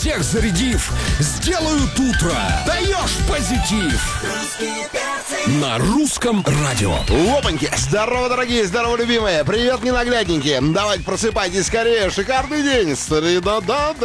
всех зарядив, сделают утро. Даешь позитив. На русском радио. Опаньки! Здорово, дорогие, здорово, любимые! Привет, ненаглядненькие! Давайте просыпайтесь скорее, шикарный день! Среда,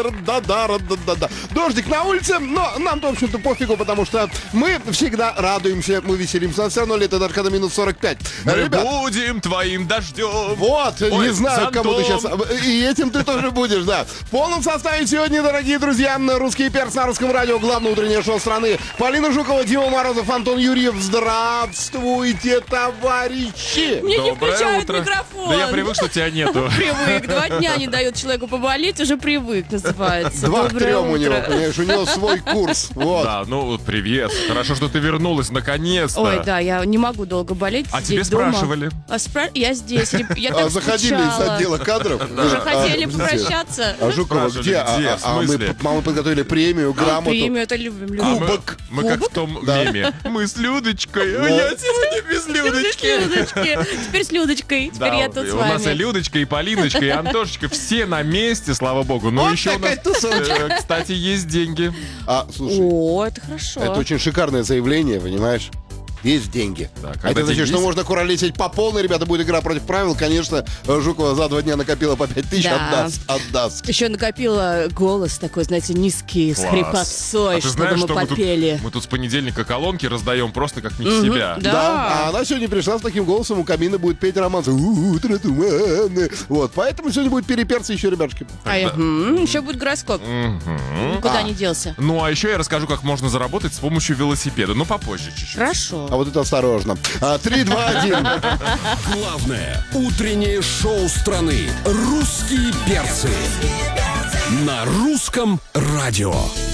да. Дождик на улице, но нам-то, в общем-то, пофигу, потому что мы всегда радуемся, мы веселимся. Все равно лето даже когда минус 45. Мы Ребят, будем твоим дождем. вот, Ой, не знаю, зонтом. кому ты сейчас... И этим ты тоже будешь, да. В полном составе сегодня, дорогие друзья, русский перц на русском радио, главное утреннее шоу страны. Полина Жукова, Дима Морозов, Антон Юрьев. Здравствуйте, товарищи! Мне не Доброе включают утро. микрофон. Да я привык, что тебя нету. Привык. 2 дня не дают человеку поболеть, уже привык, называется. 2 к 3 Доброе у него, утро. понимаешь, у него свой курс. Вот. Да, ну привет. Хорошо, что ты вернулась наконец-то. Ой, да, я не могу долго болеть. А сидеть тебе дома. спрашивали? Я здесь. Я так Заходили из скучала. отдела кадров. Уже хотели где? попрощаться. А Жукова Спрашивали, где? где? В смысле? Мы подготовили премию, грамоту. Премию это любим. А любим. мы как в том меме. Мы с Людочкой. А я сегодня без Людочки. Людочки. Теперь с Людочкой. Теперь я тут с у нас и вами. Людочка, и Полиночка, и Антошечка. Все на месте, слава богу. Но Вот еще у нас, такая тусовочка. кстати, есть деньги. Слушай, О, это хорошо. это очень шикарное заявление, понимаешь? Есть деньги. Да, А когда это значит, деньги что есть- можно куролесить по полной, ребята, будет игра против правил. Конечно, Жукова за 2 дня накопила по 5000, Да. отдаст. Еще накопила голос такой, знаете, низкий, с Класс. хрипотцой, А ты чтобы знаешь, мы что мы попели. мы тут с понедельника колонки раздаем просто как не в себя. Да. А она сегодня пришла с таким голосом, у камина будет петь романсы. Утро туманное. Вот, поэтому сегодня будет переперцы еще, ребятушки. Еще будет гороскоп. Никуда не делся. Ну, а еще я расскажу, как можно заработать с помощью велосипеда. Но попозже чуть-чуть. Хорошо. А вот это осторожно. 3, 2, 1. Главное утреннее шоу страны. Русские перцы. На русском радио.